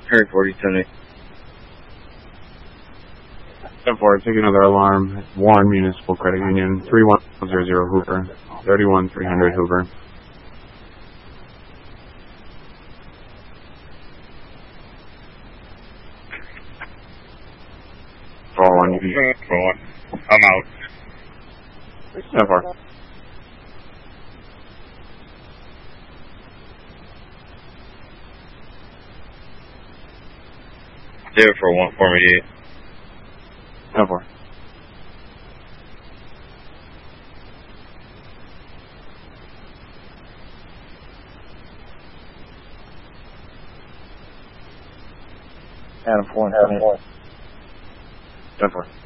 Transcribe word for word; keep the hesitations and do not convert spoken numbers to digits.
Harry forty, ten eight. ten four, take another alarm. Warren Municipal Credit Union, three one zero zero Hoover, thirty-one three hundred Hoover. four one, you can... I'm out. ten four. Zero for one forty-eight. ten four. Adam four and seven eight. ten four.